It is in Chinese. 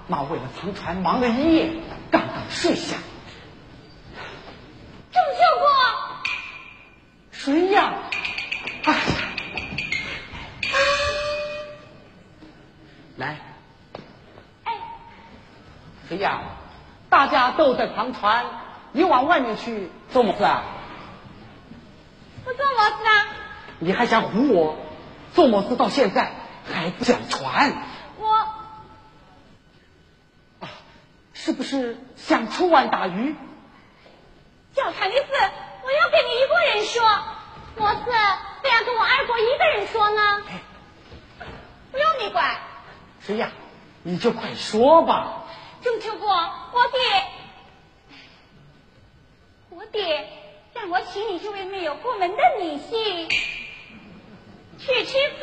妈为了藏船忙了一夜，刚刚睡下。 郑秀公， 谁呀？哎呀，来， 哎， 谁呀？大家都在藏船，你往外面去做么事啊？ 我做么事啊？ 你还想唬我？做么事到现在还不讲船？是不是想出湾打鱼？ 叫船的事，我要跟你一个人说，么事非要跟我二哥一个人说呢？不用你管。 谁呀？你就快说吧。 郑秋公，我爹让我娶你这位没有过门的女婿，去吃